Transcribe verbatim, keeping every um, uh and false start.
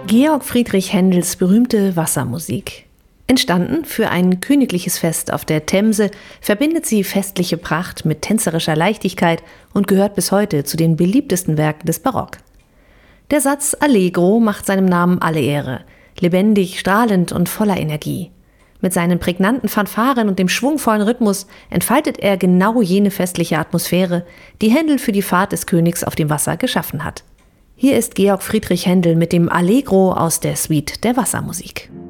Georg Friedrich Händels berühmte Wassermusik. Entstanden für ein königliches Fest auf der Themse, verbindet sie festliche Pracht mit tänzerischer Leichtigkeit und gehört bis heute zu den beliebtesten Werken des Barock. Der Satz Allegro macht seinem Namen alle Ehre, lebendig, strahlend und voller Energie. Mit seinen prägnanten Fanfaren und dem schwungvollen Rhythmus entfaltet er genau jene festliche Atmosphäre, die Händel für die Fahrt des Königs auf dem Wasser geschaffen hat. Hier ist Georg Friedrich Händel mit dem Allegro aus der Suite der Wassermusik.